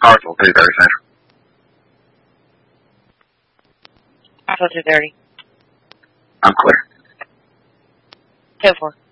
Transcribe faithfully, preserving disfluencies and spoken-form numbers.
powerful, two thirty central. Also two thirty. I'm clear. ten four.